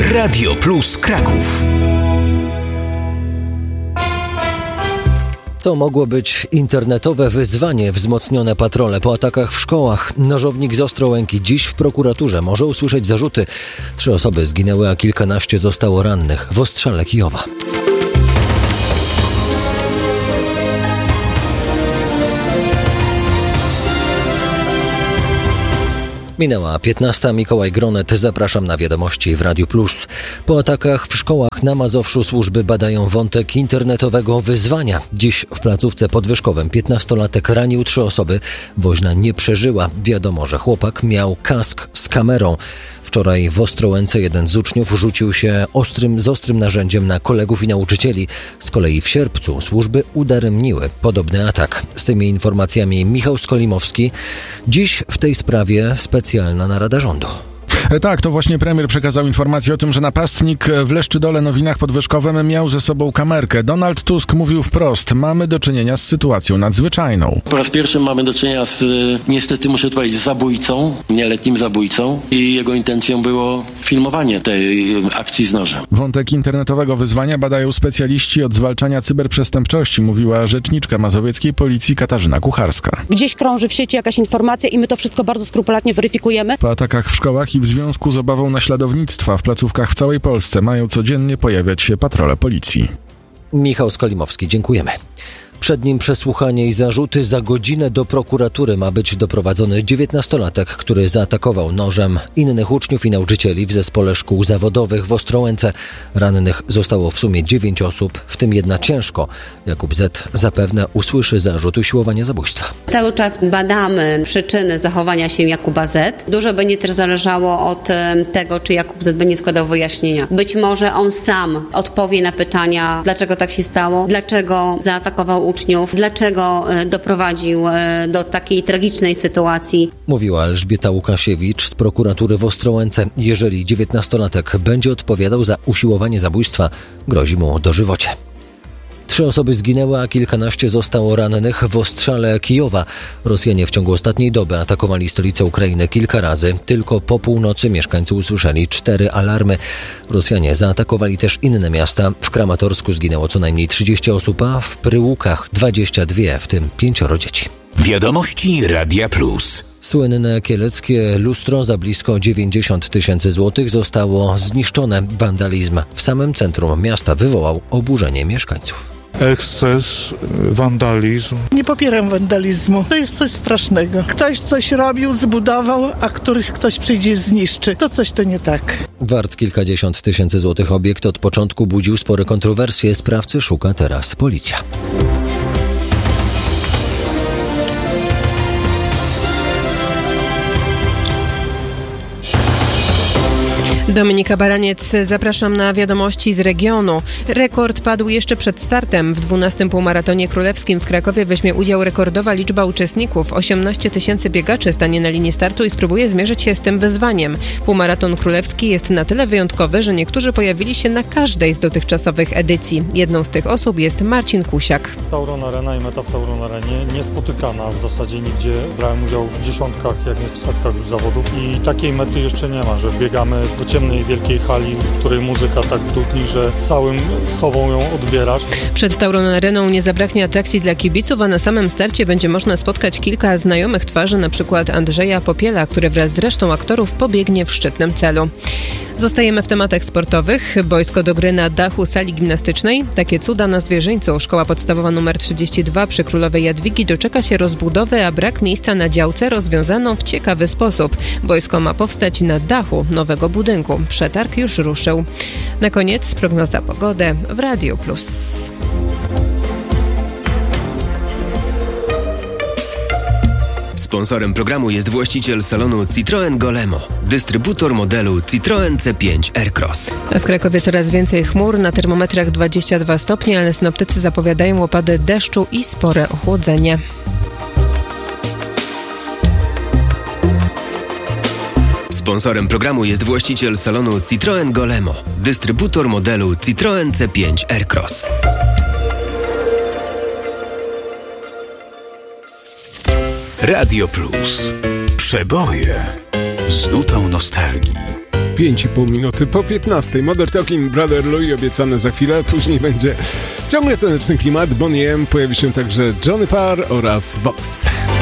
Radio Plus Kraków. To mogło być internetowe wyzwanie, wzmocnione patrole po atakach w szkołach. Nożownik z Ostrołęki dziś w prokuraturze może usłyszeć zarzuty. 3 osoby zginęły, a kilkanaście zostało rannych w ostrzale Kijowa. Minęła 15. Mikołaj Gronet. Zapraszam na wiadomości w Radiu Plus. Po atakach w szkołach na Mazowszu służby badają wątek internetowego wyzwania. Dziś w placówce pod Wyszkowem 15-latek ranił 3 osoby. Woźna nie przeżyła. Wiadomo, że chłopak miał kask z kamerą. Wczoraj w Ostrołęce jeden z uczniów rzucił się z ostrym narzędziem na kolegów i nauczycieli. Z kolei w sierpcu służby udaremniły podobny atak. Z tymi informacjami Michał Skolimowski. Dziś w tej sprawie specjalna narada rządu. Tak, to właśnie premier przekazał informację o tym, że napastnik w Leszczydole Nowinach pod Wyszkowem miał ze sobą kamerkę. Donald Tusk mówił wprost: mamy do czynienia z sytuacją nadzwyczajną. Po raz pierwszy mamy do czynienia z, niestety muszę powiedzieć, zabójcą, nieletnim zabójcą, i jego intencją było filmowanie tej akcji z nożem. Wątek internetowego wyzwania badają specjaliści od zwalczania cyberprzestępczości, mówiła rzeczniczka mazowieckiej policji Katarzyna Kucharska. Gdzieś krąży w sieci jakaś informacja i my to wszystko bardzo skrupulatnie weryfikujemy. Po atakach w szkołach i w związku z obawą naśladownictwa w placówkach w całej Polsce mają codziennie pojawiać się patrole policji. Michał Skolimowski, dziękujemy. Przed nim przesłuchanie i zarzuty. Za godzinę do prokuratury ma być doprowadzony 19-latek, który zaatakował nożem innych uczniów i nauczycieli w zespole szkół zawodowych w Ostrołęce. Rannych zostało w sumie 9 osób, w tym 1 ciężko. Jakub Z. zapewne usłyszy zarzut usiłowania zabójstwa. Cały czas badamy przyczyny zachowania się Jakuba Z. Dużo będzie też zależało od tego, czy Jakub Z. będzie składał wyjaśnienia. Być może on sam odpowie na pytania, dlaczego tak się stało, dlaczego zaatakował uczniów, dlaczego doprowadził do takiej tragicznej sytuacji. Mówiła Elżbieta Łukasiewicz z prokuratury w Ostrołęce. Jeżeli 19-latek będzie odpowiadał za usiłowanie zabójstwa, grozi mu dożywocie. 3 osoby zginęły, a kilkanaście zostało rannych w ostrzale Kijowa. Rosjanie w ciągu ostatniej doby atakowali stolicę Ukrainy kilka razy. Tylko po północy mieszkańcy usłyszeli 4 alarmy. Rosjanie zaatakowali też inne miasta. W Kramatorsku zginęło co najmniej 30 osób, a w Pryłukach 22, w tym 5 dzieci. Wiadomości Radia Plus. Słynne kieleckie lustro za blisko 90 000 złotych zostało zniszczone. Wandalizm w samym centrum miasta wywołał oburzenie mieszkańców. Eksces, wandalizm. Nie popieram wandalizmu. To jest coś strasznego. Ktoś coś robił, zbudował, a ktoś przyjdzie i zniszczy. To coś to nie tak. Wart kilkadziesiąt tysięcy złotych obiekt od początku budził spore kontrowersje. Sprawcy szuka teraz policja. Dominika Baraniec, zapraszam na wiadomości z regionu. Rekord padł jeszcze przed startem. W 12. półmaratonie królewskim w Krakowie weźmie udział rekordowa liczba uczestników. 18 000 biegaczy stanie na linii startu i spróbuje zmierzyć się z tym wyzwaniem. Półmaraton królewski jest na tyle wyjątkowy, że niektórzy pojawili się na każdej z dotychczasowych edycji. Jedną z tych osób jest Marcin Kusiak. Tauron Arena i meta w Tauron Arenie niespotykana w zasadzie nigdzie. Brałem udział w dziesiątkach, jak nie w setkach już zawodów i takiej mety jeszcze nie ma, że biegamy do ciemnej, wielkiej hali, w której muzyka tak dudni, że całym sobą ją odbierasz. Przed Tauron Areną nie zabraknie atrakcji dla kibiców, a na samym starcie będzie można spotkać kilka znajomych twarzy, na przykład Andrzeja Popiela, który wraz z resztą aktorów pobiegnie w szczytnym celu. Zostajemy w tematach sportowych. Boisko do gry na dachu sali gimnastycznej. Takie cuda na Zwierzyńcu. Szkoła podstawowa nr 32 przy Królowej Jadwigi doczeka się rozbudowy, a brak miejsca na działce rozwiązano w ciekawy sposób. Boisko ma powstać na dachu nowego budynku. Przetarg już ruszył. Na koniec prognoza pogody w Radio Plus. Sponsorem programu jest właściciel salonu Citroën Golemo, dystrybutor modelu Citroën C5 Aircross. W Krakowie coraz więcej chmur, na termometrach 22 stopnie, ale synoptycy zapowiadają opady deszczu i spore ochłodzenie. Sponsorem programu jest właściciel salonu Citroën Golemo, dystrybutor modelu Citroën C5 Aircross. Radio Plus. Przeboje z nutą nostalgii. 5,5 minuty po 15. Modern Talking, Brother Louie obiecane za chwilę. Później będzie ciągle taneczny klimat. Bonnie M, pojawi się także Johnny Parr oraz Vox.